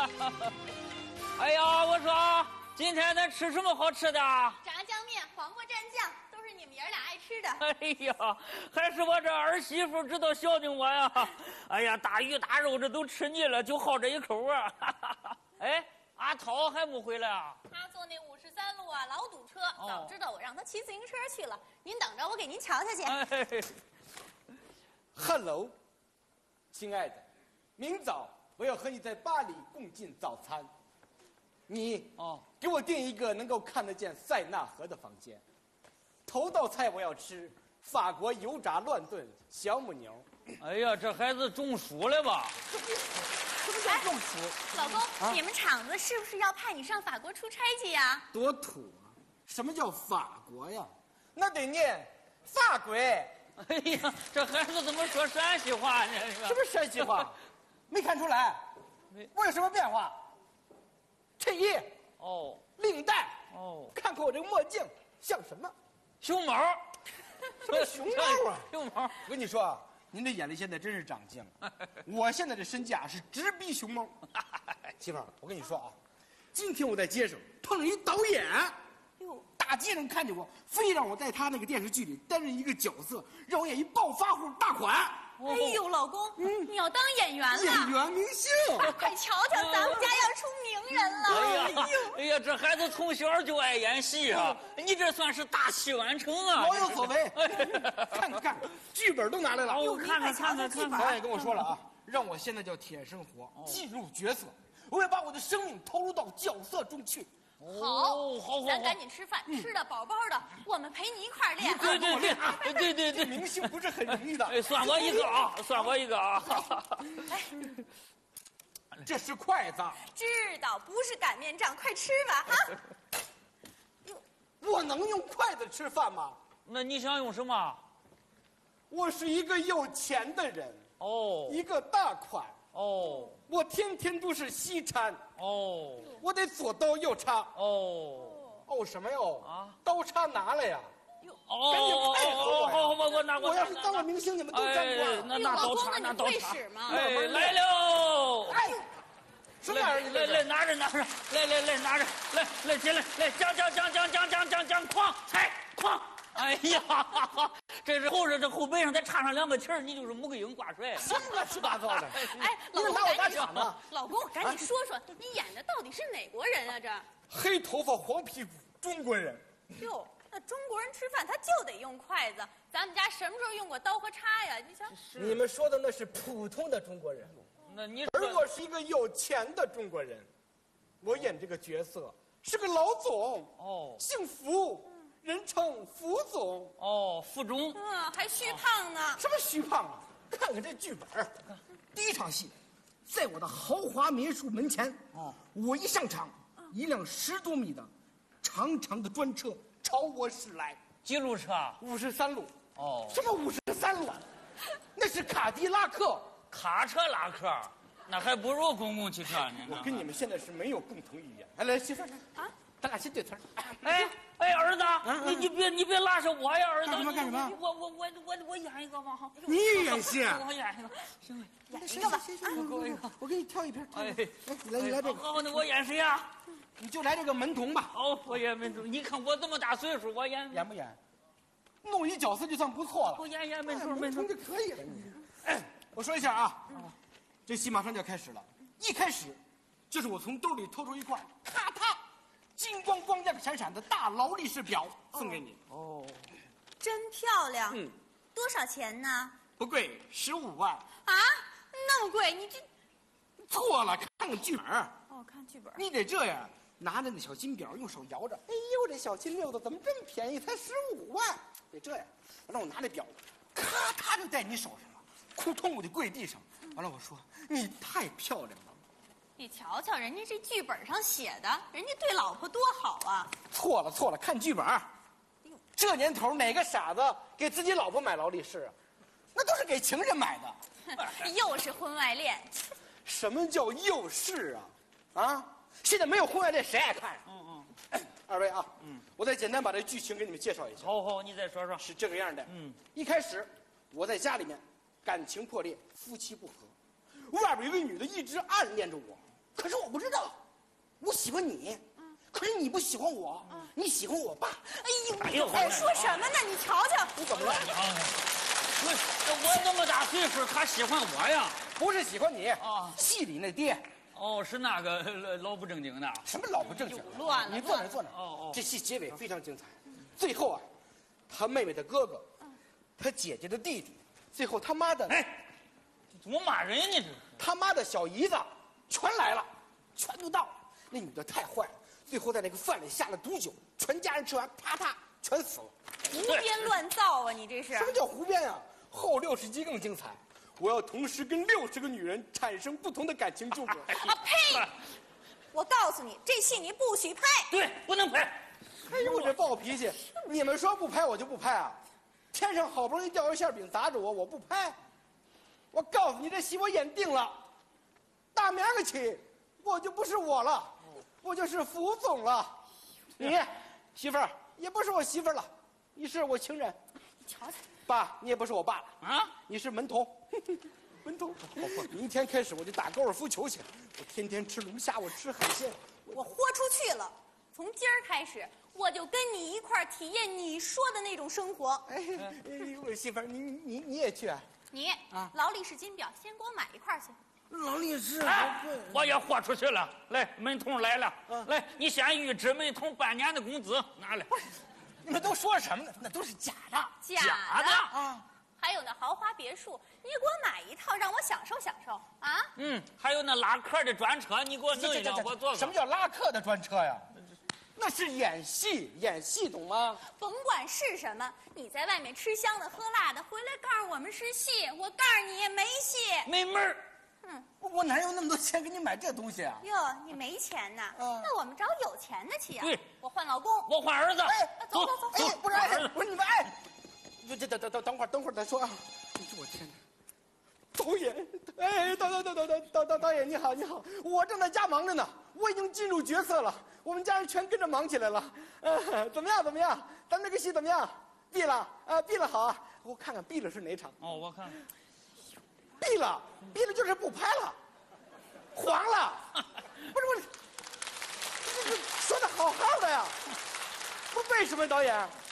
哎呀，我说今天咱吃什么好吃的？ 炸酱面、黄瓜蘸酱，都是你们爷俩爱吃的。 哎呀，还是我这儿媳妇知道孝敬我呀！哎呀，大鱼大肉这都吃腻了，就好这一口啊！哎，阿涛还没回来啊？ 他坐那53路啊，老堵车。早知道我让他骑自行车去了。您等着，我给您瞧瞧去。 哎 Hello， 亲爱的，明早我要和你在巴黎共进早餐。你给我订一个能够看得见塞纳河的房间。头道菜我要吃法国油炸乱炖小母牛。 哎呀，这孩子中暑了吧？ 什么叫中暑？ 老公，你们厂子是不是要派你上法国出差去呀？ 多土啊！什么叫法国呀？那得念法国。 哎呀，这孩子怎么说陕西话呢？ 什么陕西话？没看出来？我有什么变化？衬衣哦， 领带哦， 看看我这个墨镜像什么？ 熊猫， 什么熊猫啊？ 熊猫， 我跟你说啊，您这眼力现在真是长进了。我现在这身价是直逼熊猫。媳妇儿，我跟你说啊，今天我在街上碰上一导演，大街上看见我，非让我在他那个电视剧里担任一个角色，让我演一暴发户大款。 哎呦，老公，你要当演员了？ 演员明星， 快瞧瞧，咱们家要出名人了！ 哎呀，这孩子从小就爱演戏啊！你这算是大器晚成啊！ 老有所为。看看，剧本都拿来了。 我看看。 导演跟我说了啊，让我现在叫铁生活，进入角色，我要把我的生命投入到角色中去。 好，咱赶紧吃饭，吃的饱饱的，我们陪你一块儿练。 对， 明星不是很容易的。 哎，算我一个啊，算我一个啊。 这是筷子。 知道，不是擀面杖，快吃吧啊！ 我能用筷子吃饭吗？ 那你想用什么？ 我是一个有钱的人，一个大款，我天天都是西餐，我得左刀右叉，什么哟？刀叉拿来呀！赶紧配合我呀！ 好，我拿过。 我要是当了明星，你们都沾光。 那刀叉， 那刀叉吗？ 哎，来喽！ 哎，什么玩意儿？ 来，拿着，来，拿着，来，进来，来，将，哐，踩，哐！哎呀，这是后背上再插上2个旗儿，你就是穆桂英挂帅。 什么乱七八糟的？ 哎， 你们拿我打场呢？ 老公，赶紧说说，你演的到底是哪国人啊？这黑头发黄屁股中国人。 哟，那中国人吃饭他就得用筷子，咱们家什么时候用过刀和叉呀？你想， 你们说的那是普通的中国人， 那你而我是一个有钱的中国人，我演这个角色是个老总，姓福。人称福总福中， 还虚胖呢？ 什么虚胖啊？看看这剧本，第一场戏，在我的豪华民宿门前，我一上场，一辆10多米的长长的专车朝我驶来。 几路车 ？53路。什么53路？那是卡迪拉克。 卡车拉客，那还不如公共汽车呢。 我跟你们现在是没有共同语言。来，媳妇儿啊，咱俩先对词儿。 哎，儿子，你别拉着我呀，儿子。 干什么？ 我演一个吧。 你演戏？ 我演一个，行， 演一个吧。 我给你挑一片。 哎， 你来这个。 好，那我演谁呀？ 你就来这个门童吧。 好，我演门童。你看我这么大岁数，我演不演？弄一角色就算不错了。 我演门童就可以了。你，我说一下啊，这戏马上就要开始了。一开始，就是我从兜里掏出一块，咔嗒。金光光亮闪闪的大劳力士表送给你。 真漂亮。多少钱呢？ 不贵，15万。 啊，那么贵？你这错了，看看剧本。 看剧本。 你得这样，拿着那小金表，用手摇着。哎呦，这小金溜子怎么这么便宜？才15万。得这样，让我拿这表，咔嗒就在你手上了，扑通我就跪地上。完了，我说你太漂亮了。 你瞧瞧，人家这剧本上写的，人家对老婆多好啊！ 错了，看剧本。这年头哪个傻子给自己老婆买劳力士啊？那都是给情人买的。 又是婚外恋。 什么叫又是啊？现在没有婚外恋，谁爱看呀？二位啊，我再简单把这剧情给你们介绍一下。 好，你再说说。 是这个样的。一开始我在家里面感情破裂，夫妻不和，外边有个女的一直暗恋着我。 可是我不知道，我喜欢你，可是你不喜欢我，你喜欢我爸。 哎呦，在说什么呢？你瞧瞧， 你怎么了？ 我这么大岁数，他喜欢我呀？ 不是喜欢你啊， 戏里那爹。 哦，是那个老不正经的。 什么老不正经？ 乱了！ 你坐那，坐那。 哦， 这戏结尾非常精彩，最后啊，他妹妹的哥哥，他姐姐的弟弟，最后他妈的， 哎，怎么骂人呢？这是他妈的小姨子，全来了，全都到了。那女的太坏了，最后在那个饭里下了毒酒，全家人吃完，啪嗒全死了。 胡编乱造啊！你这是什么叫胡编啊？后60集更精彩，我要同时跟60个女人产生不同的感情纠葛。 啊呸！我告诉你，这戏你不许拍。 对，不能拍。 哎呦，我这暴脾气！你们说不拍我就不拍啊！天上好不容易掉一馅饼砸着我，我不拍。我告诉你，这戏我演定了，大明儿个起，我就不是我了，我就是副总了。你媳妇儿也不是我媳妇儿了，你是我情人。 瞧瞧， 爸，你也不是我爸了啊， 你是门童。门童，明天开始我就打高尔夫球去，我天天吃龙虾，我吃海鲜。 我豁出去了。从今儿开始，我就跟你一块儿体验你说的那种生活。 哎，我媳妇儿，你也去啊？ 你劳力士金表，先给我买一块去。 劳力士， 我也豁出去了。来，门童来了，来，你先预支门童半年的工资，拿来。 你们都说什么呢？那都是假的， 假的啊！ 还有那豪华别墅，你给我买一套，让我享受享受啊！ 还有那拉客的专车，你给我弄一辆，我坐。 什么叫拉客的专车呀？那是演戏，演戏懂吗？ 甭管是什么，你在外面吃香的喝辣的，回来告诉我们是戏，我告诉你也没戏， 没门儿。 我哪有那么多钱给你买这东西啊？ 哟，你没钱呐？那我们找有钱的去啊！ 对， 我换老公， 我换儿子。 走。 哎，不是，哎，不是你们，哎，等会儿再说啊！哎呦我天哪！导演，哎，导演你好，我正在家忙着呢，我已经进入角色了，我们家人全跟着忙起来了。怎么样？咱们这个戏怎么样？闭了啊，闭了好啊，我看看闭了是哪场？ 哦，我看。 闭了就是不拍了，黄了。不是，说的好好的呀，不为什么导演？